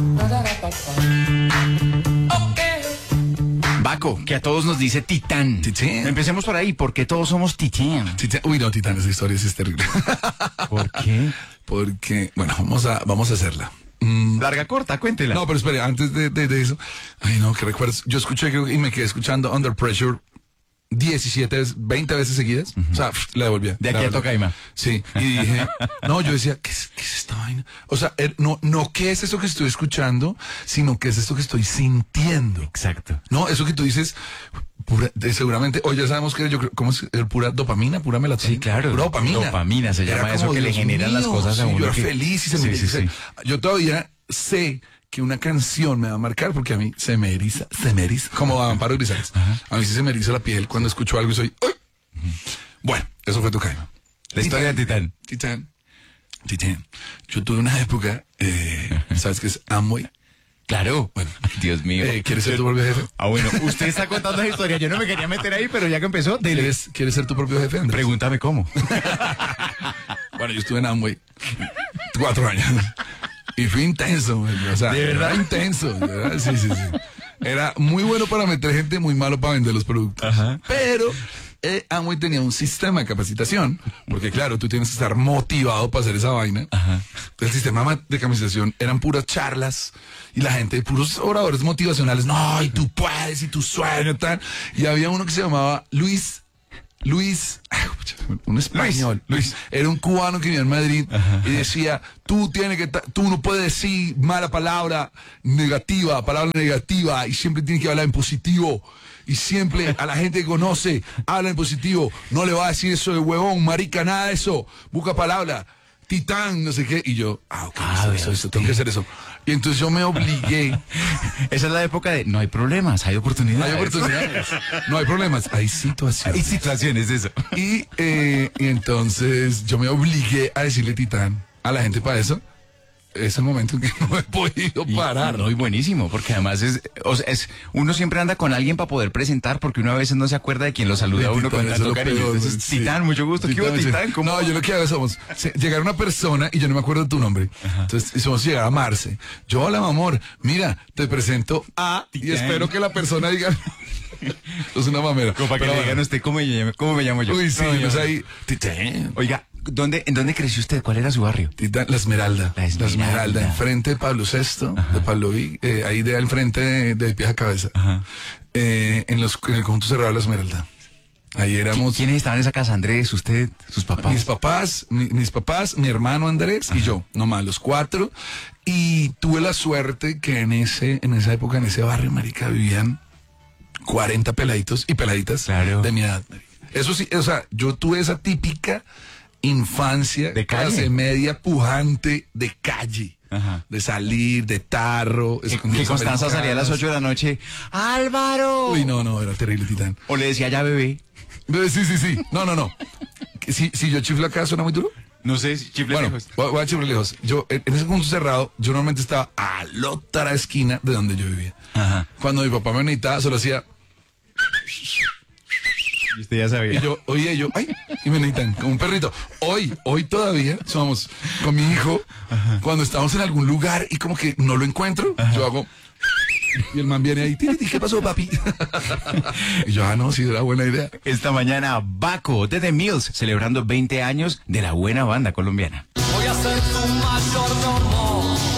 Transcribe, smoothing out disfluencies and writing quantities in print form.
Baco, que a todos nos dice Titán. Titán. Empecemos por ahí, ¿por qué todos somos Titán? Uy, no, Titán, esa historia sí es terrible. ¿Por qué? Porque, bueno, vamos a hacerla. Larga, corta, cuéntela. No, pero espere, antes de eso, ay no, que recuerdos. Yo escuché y me quedé escuchando Under Pressure 17 veces, 20 veces seguidas. O sea, la devolvía. De aquí a Tocaima. Sí, y dije, no, yo decía, ¿qué es esta vaina? O sea, no qué es eso que estoy escuchando, sino qué es esto que estoy sintiendo. Exacto. No, eso que tú dices, seguramente, hoy ya sabemos que yo creo, ¿cómo es? Pura dopamina, pura melatonina. Sí, claro. Pura dopamina. Dopamina se llama eso, que le generan las cosas a uno. Yo era que... feliz y se me eriza. Yo todavía sé que una canción me va a marcar porque a mí se me eriza, como a Amparo Grisales. A mí sí se me eriza la piel cuando escucho algo y soy, ¡ay! Bueno, eso fue Tocaima. La historia de Titán. Titán. Yo tuve una época, ¿sabes qué es Amway? Claro. Bueno, Dios mío. ¿Quieres ser tu propio jefe? Ah, bueno, usted está contando la historia. Yo no me quería meter ahí, pero ya que empezó, ¿Quieres ser tu propio jefe, Andrés? Pregúntame cómo. Bueno, yo estuve en Amway 4 años. Y fui intenso, o sea, ¿de verdad? Era intenso, ¿verdad? Sí. Era muy bueno para meter gente, muy malo para vender los productos. Ajá. Pero Amway tenía un sistema de capacitación, porque claro, tú tienes que estar motivado para hacer esa vaina. Ajá. El sistema de capacitación eran puras charlas y la gente, puros oradores motivacionales. No, y tú puedes, y tu sueño, tal. Y había uno que se llamaba Luis, un español. Luis. Era un cubano que vivía en Madrid. Ajá. Y decía, tú no puedes decir mala palabra negativa, y siempre tienes que hablar en positivo. Y siempre a la gente que conoce, habla en positivo. No le va a decir eso de huevón, marica, nada de eso. Busca palabra. Titán, no sé qué. Y yo, ok, eso, tengo que hacer eso. Y entonces yo me obligué. Esa es la época de no hay problemas, hay oportunidades. No hay problemas, hay situaciones. Hay situaciones, eso. Y entonces yo me obligué a decirle Titán a la gente para eso. Es el momento en que no he podido parar. No, y buenísimo, porque además uno siempre anda con alguien para poder presentar, porque uno a veces no se acuerda de quién lo saluda a uno con tanto cariño. Entonces, sí. Titán, mucho gusto. ¿Qué hubo, Titán? ¿Cómo? No, yo lo que hago somos llegar a una persona y yo no me acuerdo de tu nombre. Ajá. Entonces somos llegar a Marce. Yo, hola, mi amor, mira, te presento a Titán. Y espero que la persona diga. Es una mamera. Como para que le digan a usted cómo me llamo yo. Uy, sí, pues ahí, Titán. Oiga, ¿en dónde creció usted? ¿Cuál era su barrio? Titán, La Esmeralda, enfrente de Pablo VI, de Pablo V, ahí al frente de Pies a Cabeza. Ajá. En el conjunto cerrado La Esmeralda. Ahí éramos. ¿Quiénes estaban en esa casa? Andrés, usted, sus papás. Mis papás, mi hermano Andrés. Ajá. Y yo, nomás los 4. Y tuve la suerte que en esa época, en ese barrio, marica, vivían 40 peladitos y peladitas, claro, de mi edad. Eso sí, o sea, yo tuve esa típica infancia de clase media pujante de calle. Ajá. De salir, de tarro. Que Constanza salía a las 8 de la noche. ¡Álvaro! Uy, no, era terrible, Titán. O le decía ya bebé. Sí. No. Si yo chiflo acá, ¿suena muy duro? No sé, si chifle lejos. Voy a chiflar lejos. Yo, en ese punto cerrado, yo normalmente estaba a la otra esquina de donde yo vivía. Ajá. Cuando mi papá me necesitaba, solo hacía. Y usted ya sabía. Y yo, ay, y me necesitan como un perrito. Hoy todavía somos con mi hijo. Ajá. Cuando estamos en algún lugar y como que no lo encuentro, ajá, yo hago. Y el man viene ahí, ¿qué pasó, papi? Y yo, no, sí, era buena idea. Esta mañana, Baco de The Mills, celebrando 20 años de la buena banda colombiana. Voy a ser tu mayordomo.